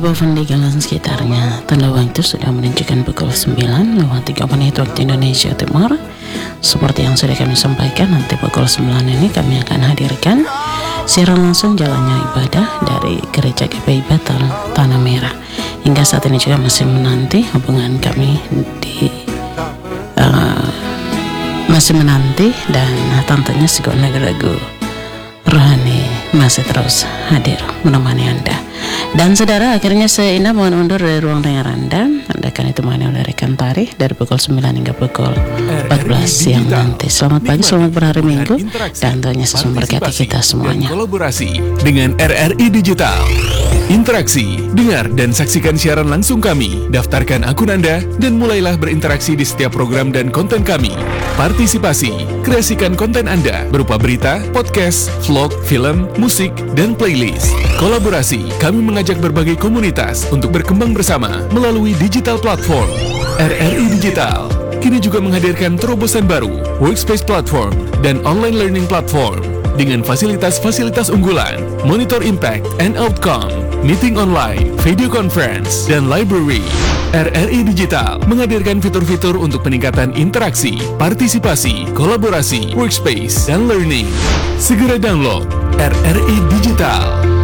maupun di jalan sekitarnya. Tanda waktu sudah menunjukkan pukul 9:03 waktu Indonesia Timur. Seperti yang sudah kami sampaikan, nanti pukul 9 ini kami akan hadirkan siaran langsung jalannya ibadah dari Gereja GPI Bethel Tanah Merah. Hingga saat ini juga masih menanti hubungan kami masih menanti, dan tentunya segala lagu rohani masih terus hadir menemani Anda. Dan saudara, akhirnya saya Indah mohon undur dari ruang dengar Anda. Anda akan ditemani oleh rekan Tari dari pukul 9 hingga pukul 14 siang nanti. Selamat pagi, selamat berhari Minggu, dan tentunya sesuai berkati kita semuanya. Kolaborasi dengan RRI Digital. Interaksi, dengar dan saksikan siaran langsung kami. Daftarkan akun Anda dan mulailah berinteraksi di setiap program dan konten kami. Partisipasi, kreasikan konten Anda berupa berita, podcast, vlog, film, musik, dan playlist. Kolaborasi, kami mengajak berbagai komunitas untuk berkembang bersama melalui digital platform. RRI Digital kini juga menghadirkan terobosan baru, workspace platform, dan online learning platform dengan fasilitas-fasilitas unggulan, monitor impact and outcome, meeting online, video conference, dan library. RRI Digital menghadirkan fitur-fitur untuk peningkatan interaksi, partisipasi, kolaborasi, workspace, dan learning. Segera download RRI Digital.